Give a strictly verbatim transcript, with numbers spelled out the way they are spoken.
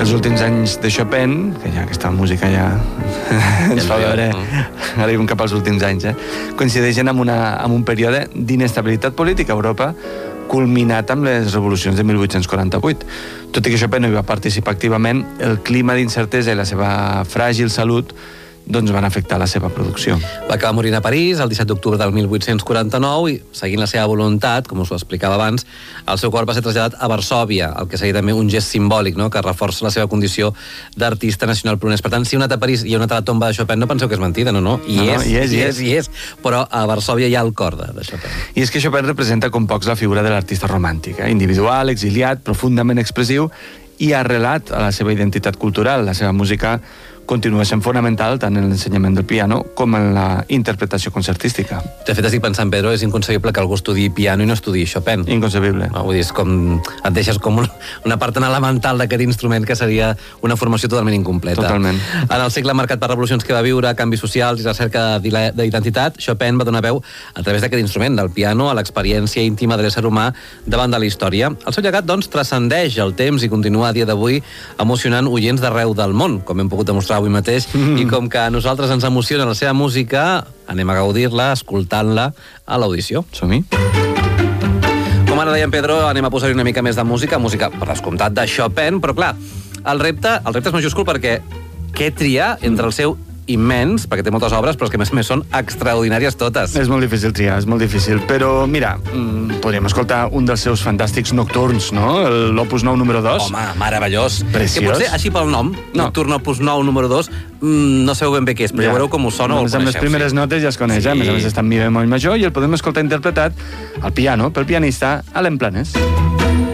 els últims anys de Chopin, que ja aquesta música ja ens fa veure, arribem cap als últims anys, eh? coincideixen amb, una, amb un període d'inestabilitat política a Europa, culminat amb les revolucions de mil vuit-cents quaranta-vuit. Tot i que Chopin no hi va participar activament, el clima d'incertesa i la seva fràgil salut doncs van afectar la seva producció. Va acabar morint a París el disset d'octubre del mil vuit-cents quaranta-nou i, seguint la seva voluntat, com us ho explicava abans, el seu cor va ser traslladat a Varsòvia, el que seria també un gest simbòlic, no?, que reforça la seva condició d'artista nacional polonès. Per tant, si heu anat a París i heu anat a la tomba de Chopin, no penseu que és mentida, no, no? I no, és, no, i és, i i és, i és. Però a Varsòvia hi ha el cor de, de Chopin. I és que Chopin representa com pocs la figura de l'artista romàntic, eh? individual, exiliat, profundament expressiu i arrelat a la seva identitat cultural. La seva música continua sent fonamental tant en l'ensenyament del piano com en la interpretació concertística. De fet, estic pensant, Pedro, és inconcebible que algú estudiï piano i no estudiï Chopin. Inconcebible. No, vull dir, és com... et deixes com una part tan elemental d'aquest instrument que seria una formació totalment incompleta. Totalment. En el segle marcat per revolucions que va viure, canvis socials i recerca d'identitat, Chopin va donar veu a través d'aquest instrument, del piano, a l'experiència íntima de l'ésser humà davant de la història. El seu llegat, doncs, transcendeix el temps i continua a dia d'avui emocionant oients d'arreu del món, com hem pogut demostrar avui mateix, mm. i com que a nosaltres ens emociona la seva música, anem a gaudir-la, escoltant-la a l'audició. Som-hi. Com ara dèiem, Pedro, anem a posar-hi una mica més de música, música, per descomptat, de Chopin, però clar, el repte, el repte és majúscul perquè què triar entre el seu immens, perquè té moltes obres, però és que a més a més són extraordinàries totes. És molt difícil triar, és molt difícil. Però, mira, podríem escoltar un dels seus fantàstics nocturns, no? L'Opus nou número dos. Home, meravellós. Preciós. Que potser, així pel nom, no. Nocturn Opus nou número dos, mmm, no sabeu ben bé què és, però ja veureu com us sona o el coneixeu. Amb les primeres sí. notes ja es coneix, sí. A més a més està en mi bemoll major i el podem escoltar interpretat al piano, pel pianista Alain Planès.